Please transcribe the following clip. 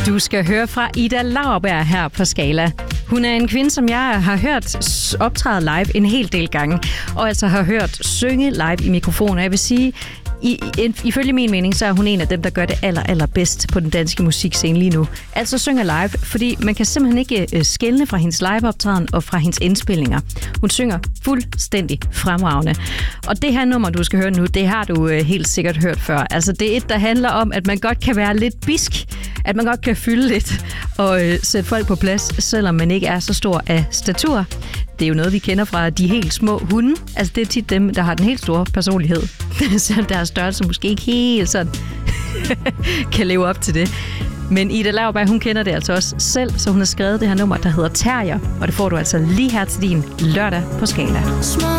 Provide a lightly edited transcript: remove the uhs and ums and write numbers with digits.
Du skal høre fra Ida Lauerberg her på Skala. Hun er en kvinde, som jeg har hørt optræde live en hel del gange, og altså har hørt synge live i mikrofoner. Jeg vil sige, ifølge min mening, så er hun en af dem, der gør det allerbedst på den danske musikscene lige nu. Altså synger live, fordi man kan simpelthen ikke skelne fra hendes liveoptræden og fra hendes indspillinger. Hun synger fuldstændig fremragende. Og det her nummer, du skal høre nu, det har du helt sikkert hørt før. Altså det er et, der handler om, at man godt kan være lidt bisk, at man godt kan fylde lidt og sætte folk på plads, selvom man ikke er så stor af statur. Det er jo noget, vi kender fra de helt små hunde. Altså det er tit dem, der har den helt store personlighed. Selvom deres størrelse måske ikke helt sådan kan leve op til det. Men Ida Lauerberg, hun kender det altså også selv, så hun har skrevet det her nummer, der hedder Terrier. Og det får du altså lige her til din lørdag på Skala.